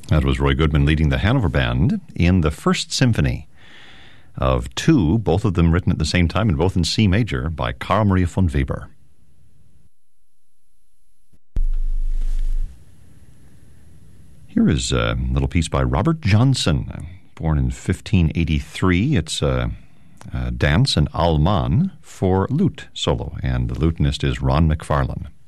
That was Roy Goodman leading the Hanover Band in the First Symphony of two, both of them written at the same time and both in C major by Carl Maria von Weber. Here is a little piece by Robert Johnson, born in 1583. It's a dance, an Alman, for lute solo, and the lutenist is Ron McFarlane.